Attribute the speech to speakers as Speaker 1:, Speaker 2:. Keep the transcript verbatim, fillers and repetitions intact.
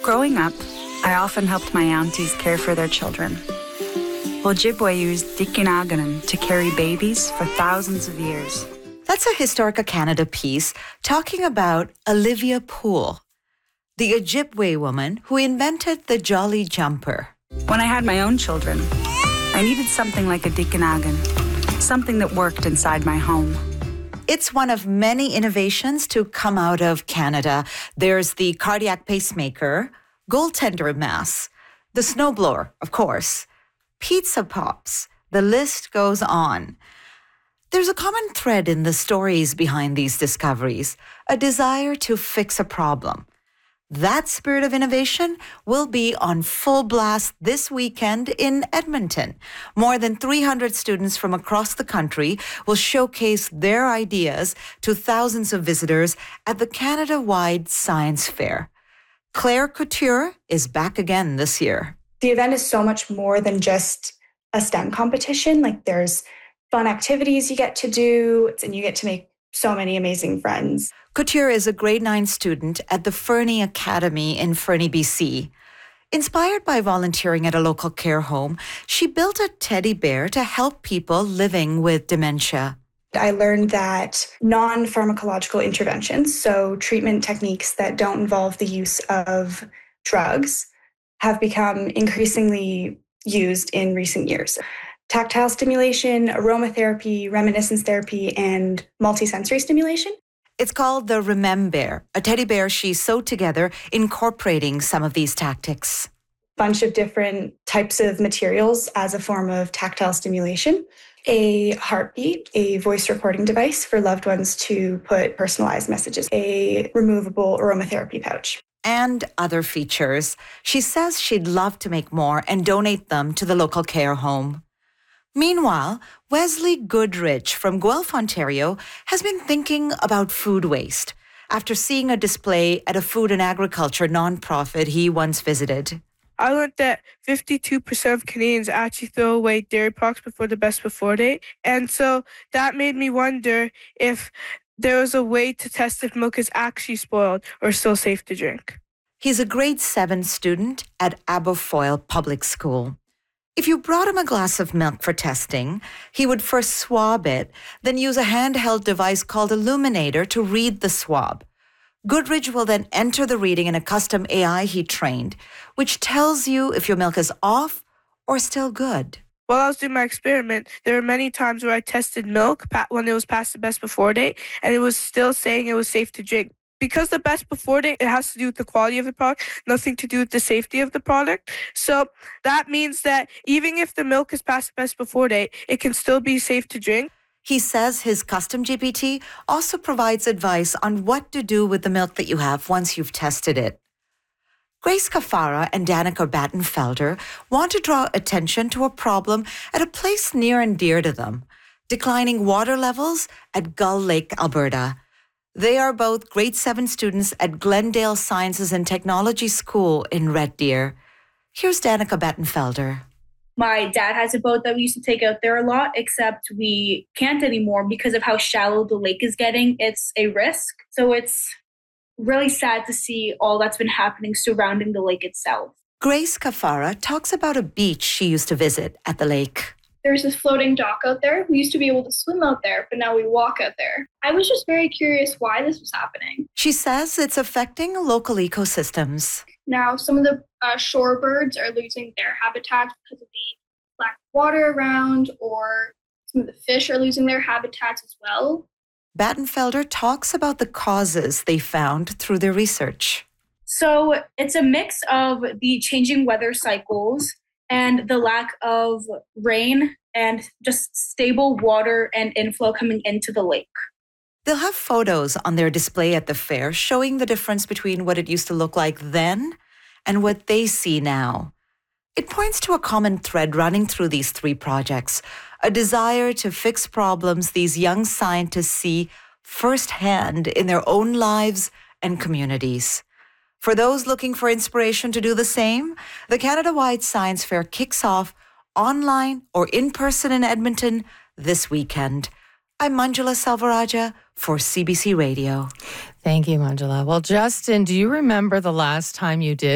Speaker 1: Growing up, I often helped my aunties care for their children. Ojibwe used Dikkinaganan to carry babies for thousands of years.
Speaker 2: That's a Historica Canada piece talking about Olivia Poole, the Ojibwe woman who invented the Jolly Jumper.
Speaker 1: When I had my own children, I needed something like a Dikkinagan, something that worked inside my home.
Speaker 2: It's one of many innovations to come out of Canada. There's the cardiac pacemaker, goaltender mask, the snowblower, of course, pizza pops. The list goes on. There's a common thread in the stories behind these discoveries, a desire to fix a problem. That spirit of innovation will be on full blast this weekend in Edmonton. More than three hundred students from across the country will showcase their ideas to thousands of visitors at the Canada-wide Science Fair. Claire Couture is back again this year.
Speaker 3: The event is so much more than just a STEM competition. Like, there's fun activities you get to do, and you get to make so many amazing friends.
Speaker 2: Couture is a grade nine student at the Fernie Academy in Fernie, B C. Inspired by volunteering at a local care home, she built a teddy bear to help people living with dementia.
Speaker 3: I learned that non-pharmacological interventions, so treatment techniques that don't involve the use of drugs, have become increasingly used in recent years. Tactile stimulation, aromatherapy, reminiscence therapy, and multisensory stimulation.
Speaker 2: It's called the Remembear, a teddy bear she sewed together, incorporating some of these tactics.
Speaker 3: Bunch of different types of materials as a form of tactile stimulation. A heartbeat, a voice recording device for loved ones to put personalized messages, a removable aromatherapy pouch.
Speaker 2: And other features. She says she'd love to make more and donate them to the local care home. Meanwhile, Wesley Goodrich from Guelph, Ontario, has been thinking about food waste after seeing a display at a food and agriculture nonprofit he once visited.
Speaker 4: I learned that fifty-two percent of Canadians actually throw away dairy products before the best before date. And so that made me wonder if there was a way to test if milk is actually spoiled or still safe to drink.
Speaker 2: He's a grade seven student at Aberfoyle Public School. If you brought him a glass of milk for testing, he would first swab it, then use a handheld device called Illuminator to read the swab. Goodrich will then enter the reading in a custom A I he trained, which tells you if your milk is off or still good.
Speaker 4: While I was doing my experiment, there were many times where I tested milk when it was past the best before date, and it was still saying it was safe to drink. Because the best before date, it has to do with the quality of the product, nothing to do with the safety of the product. So that means that even if the milk is past the best before date, it can still be safe to drink.
Speaker 2: He says his custom G P T also provides advice on what to do with the milk that you have once you've tested it. Grace Kafara and Danica Battenfelder want to draw attention to a problem at a place near and dear to them, declining water levels at Gull Lake, Alberta. They are both grade seven students at Glendale Sciences and Technology School in Red Deer. Here's Danica Battenfelder.
Speaker 5: My dad has a boat that we used to take out there a lot, except we can't anymore because of how shallow the lake is getting. It's a risk. So it's really sad to see all that's been happening surrounding the lake itself.
Speaker 2: Grace Kafara talks about a beach she used to visit at the lake.
Speaker 6: There's this floating dock out there. We used to be able to swim out there, but now we walk out there. I was just very curious why this was happening.
Speaker 2: She says it's affecting local ecosystems.
Speaker 6: Now, some of the uh, shorebirds are losing their habitats because of the lack of water around, or some of the fish are losing their habitats as well.
Speaker 2: Battenfelder talks about the causes they found through their research.
Speaker 5: So it's a mix of the changing weather cycles and the lack of rain and just stable water and inflow coming into the lake.
Speaker 2: They'll have photos on their display at the fair showing the difference between what it used to look like then and what they see now. It points to a common thread running through these three projects, a desire to fix problems these young scientists see firsthand in their own lives and communities. For those looking for inspiration to do the same, the Canada-wide Science Fair kicks off online or in person in Edmonton this weekend. I'm Manjula Selvarajah for C B C Radio.
Speaker 7: Thank you, Manjula. Well, Justin, do you remember the last time you did